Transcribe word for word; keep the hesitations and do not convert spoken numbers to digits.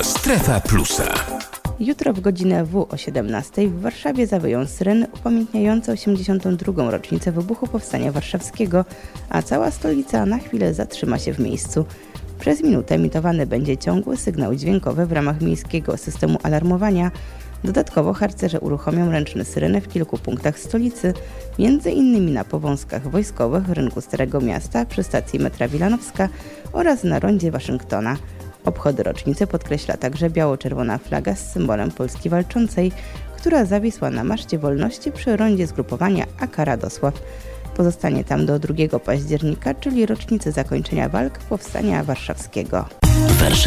Strefa Plusa. Jutro w godzinę W o siedemnastej w Warszawie zawyją syreny upamiętniające osiemdziesiątą drugą rocznicę wybuchu Powstania Warszawskiego, a cała stolica na chwilę zatrzyma się w miejscu. Przez minutę emitowany będzie ciągły sygnał dźwiękowy w ramach miejskiego systemu alarmowania. Dodatkowo harcerze uruchomią ręczne syreny w kilku punktach stolicy, między innymi na powązkach wojskowych, rynku Starego Miasta, przy stacji metra Wilanowska oraz na rondzie Waszyngtona. Obchody rocznicy podkreśla także biało-czerwona flaga z symbolem Polski Walczącej, która zawisła na maszcie wolności przy rondzie zgrupowania A K Radosław. Pozostanie tam do drugiego października, czyli rocznicy zakończenia walk Powstania Warszawskiego.